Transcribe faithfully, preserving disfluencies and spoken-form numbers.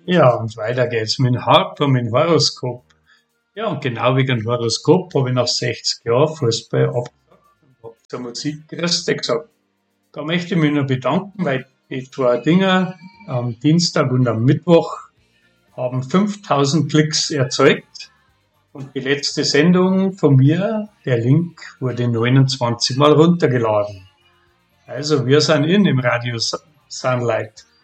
Ja, und weiter geht's mit dem Harper, mit dem Horoskop. Ja, und genau wie ein Horoskop habe ich nach sechzig Jahren Fußball abgesagt und habe zur Musik Christi gesagt. Da möchte ich mich nur bedanken, weil die zwei Dinger am Dienstag und am Mittwoch haben fünftausend Klicks erzeugt. Und die letzte Sendung von mir, der Link, wurde neunundzwanzig Mal runtergeladen. Also wir sind in im Radio Sunlight.